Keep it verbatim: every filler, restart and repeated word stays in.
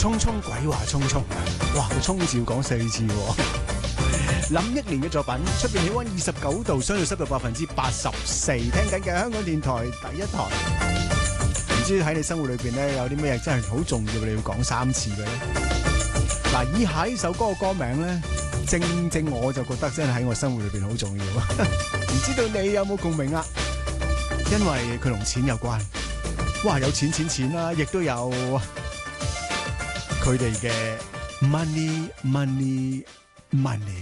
匆匆鬼話匆匆，哇個匆字要講四次喎。林憶蓮嘅作品，出邊氣溫二十九度，相對濕度百分之八十四。聽緊嘅香港電台第一台。唔知喺你生活裏邊咧有啲咩真係好重要，你要講三次嘅咧？嗱，以下呢首歌嘅歌名咧，正正我就覺得真係喺我生活裏邊好重要啊！唔知道你有冇共鳴啊？因為佢同錢有關。哇，有錢錢錢啦，亦都有佢哋嘅 money money money。